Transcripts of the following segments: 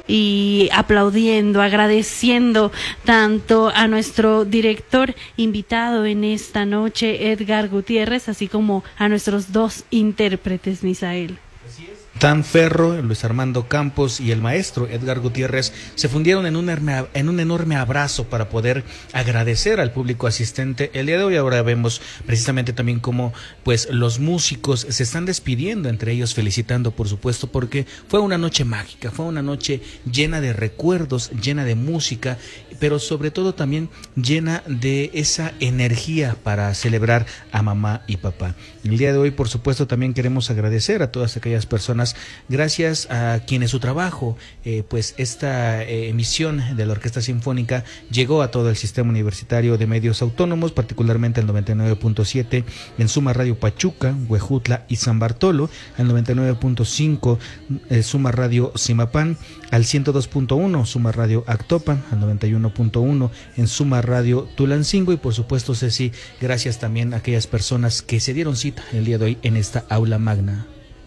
y aplaudiendo, agradeciendo tanto a nuestro director invitado en esta noche, Edgar Gutiérrez, así como a nuestros dos intérpretes, Misael. Dan Ferro, Luis Armando Campos y el maestro Edgar Gutiérrez se fundieron en un enorme abrazo para poder agradecer al público asistente el día de hoy. Ahora vemos precisamente también cómo pues los músicos se están despidiendo entre ellos, felicitando por supuesto, porque fue una noche mágica, fue una noche llena de recuerdos, llena de música, pero sobre todo también llena de esa energía para celebrar a mamá y papá. El día de hoy por supuesto también queremos agradecer a todas aquellas personas gracias a quienes su trabajo, pues esta emisión de la Orquesta Sinfónica llegó a todo el sistema universitario de medios autónomos, particularmente al 99.7 en Suma Radio Pachuca, Huejutla y San Bartolo, al 99.5 Suma Radio Zimapán, al 102.1 Suma Radio Actopan, al 91.1 en Suma Radio Tulancingo y por supuesto, Ceci, gracias también a aquellas personas que se dieron cita el día de hoy en esta aula magna.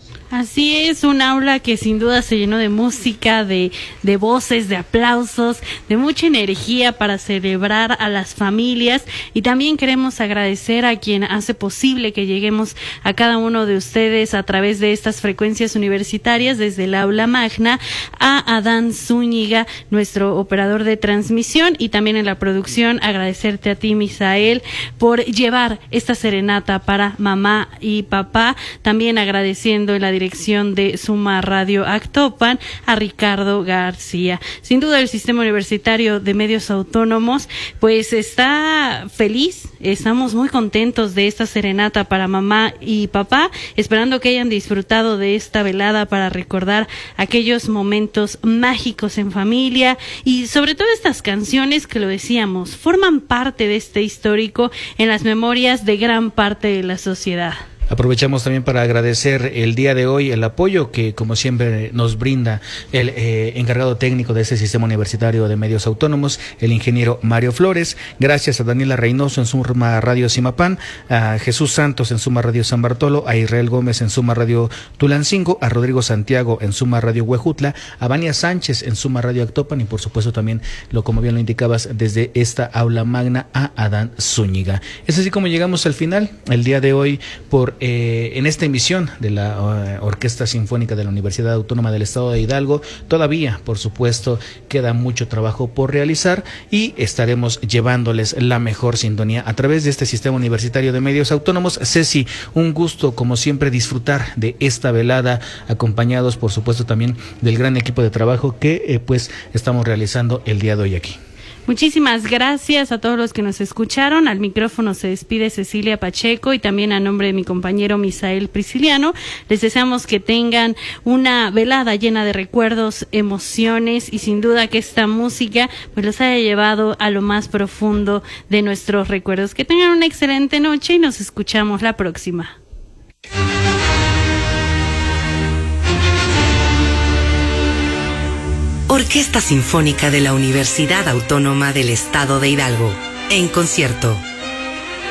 Así es, un aula que sin duda se llenó de música, de voces, de aplausos, de mucha energía para celebrar a las familias, y también queremos agradecer a quien hace posible que lleguemos a cada uno de ustedes a través de estas frecuencias universitarias desde el aula magna, a Adán Zúñiga, nuestro operador de transmisión, y también en la producción agradecerte a ti, Misael, por llevar esta serenata para mamá y papá, también agradeciendo en la dirección de Suma Radio Actopan a Ricardo García. Sin duda el Sistema Universitario de Medios Autónomos pues está feliz, estamos muy contentos de esta serenata para mamá y papá, esperando que hayan disfrutado de esta velada para recordar aquellos momentos mágicos en familia y sobre todo estas canciones que, lo decíamos, forman parte de este histórico en las memorias de gran parte de la sociedad. Aprovechamos también para agradecer el día de hoy el apoyo que como siempre nos brinda el encargado técnico de este sistema universitario de medios autónomos, el ingeniero Mario Flores. Gracias a Daniela Reynoso en Suma Radio Zimapán, a Jesús Santos en Suma Radio San Bartolo, a Israel Gómez en Suma Radio Tulancingo, a Rodrigo Santiago en Suma Radio Huejutla, a Vania Sánchez en Suma Radio Actopan y por supuesto también, como bien lo indicabas, desde esta aula magna a Adán Zúñiga. Es así como llegamos al final el día de hoy en esta emisión de la Orquesta Sinfónica de la Universidad Autónoma del Estado de Hidalgo. Todavía, por supuesto, queda mucho trabajo por realizar y estaremos llevándoles la mejor sintonía a través de este sistema universitario de medios autónomos. Ceci, un gusto como siempre disfrutar de esta velada, acompañados por supuesto también del gran equipo de trabajo que pues estamos realizando el día de hoy aquí. Muchísimas gracias a todos los que nos escucharon. Al micrófono se despide Cecilia Pacheco y también a nombre de mi compañero Misael Prisciliano. Les deseamos que tengan una velada llena de recuerdos, emociones y sin duda que esta música pues los haya llevado a lo más profundo de nuestros recuerdos. Que tengan una excelente noche y nos escuchamos la próxima. Orquesta Sinfónica de la Universidad Autónoma del Estado de Hidalgo, en concierto.